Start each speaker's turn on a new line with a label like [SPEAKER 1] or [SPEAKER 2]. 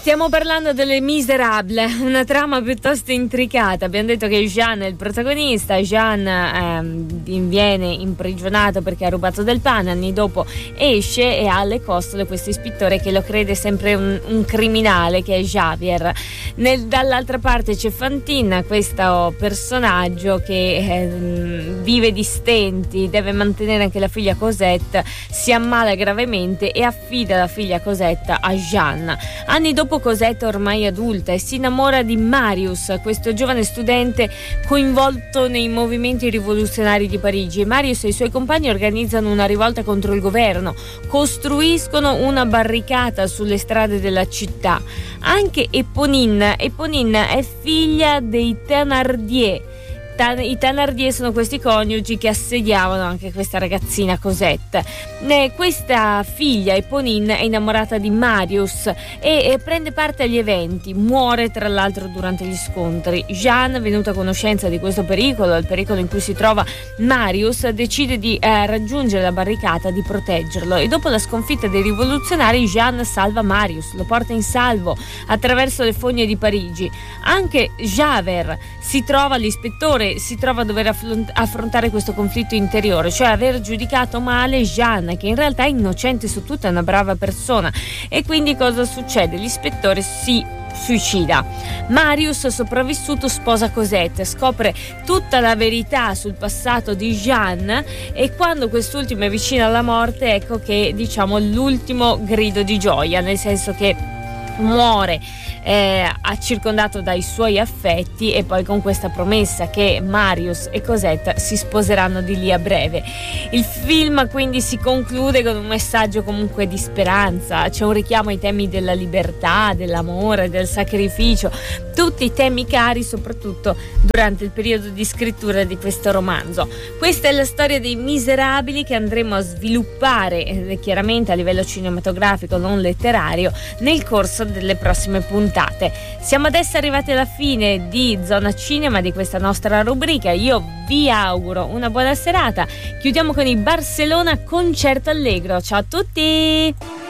[SPEAKER 1] Stiamo parlando delle Misérables, una trama piuttosto intricata. Abbiamo detto che Jean è il protagonista. Jean viene imprigionato perché ha rubato del pane, anni dopo esce e ha alle costole questo ispettore che lo crede sempre un criminale, che è Javier. Dall'altra parte c'è Fantine, questo personaggio che vive di stenti, deve mantenere anche la figlia Cosette, si ammala gravemente e affida la figlia Cosette a Jean. Anni dopo Cosette ormai adulta e si innamora di Marius, questo giovane studente coinvolto nei movimenti rivoluzionari di Parigi. Marius e i suoi compagni organizzano una rivolta contro il governo, costruiscono una barricata sulle strade della città. Anche Éponine è figlia dei Thénardier. I Thénardier sono questi coniugi che assediavano anche questa ragazzina Cosette. Questa figlia Éponine è innamorata di Marius e prende parte agli eventi, muore tra l'altro durante gli scontri. Jean, venuta a conoscenza di questo pericolo, il pericolo in cui si trova Marius, decide di raggiungere la barricata, di proteggerlo, e dopo la sconfitta dei rivoluzionari Jean salva Marius, lo porta in salvo attraverso le fogne di Parigi. Anche Javert l'ispettore si trova a dover affrontare questo conflitto interiore, cioè aver giudicato male Jean, che in realtà è innocente su tutto, è una brava persona. E quindi cosa succede? L'ispettore si suicida. Marius, sopravvissuto, sposa Cosette, scopre tutta la verità sul passato di Jean, e quando quest'ultimo è vicino alla morte, ecco che l'ultimo grido di gioia, nel senso che muore circondato dai suoi affetti, e poi con questa promessa che Marius e Cosette si sposeranno di lì a breve. Il film quindi si conclude con un messaggio comunque di speranza, c'è un richiamo ai temi della libertà, dell'amore, del sacrificio, tutti temi cari soprattutto durante il periodo di scrittura di questo romanzo. Questa è la storia dei Miserabili, che andremo a sviluppare chiaramente a livello cinematografico, non letterario, nel corso delle prossime puntate. Siamo adesso arrivati alla fine di Zona Cinema, di questa nostra rubrica. Io vi auguro una buona serata. Chiudiamo con i Barcellona Concerto Allegro. Ciao a tutti!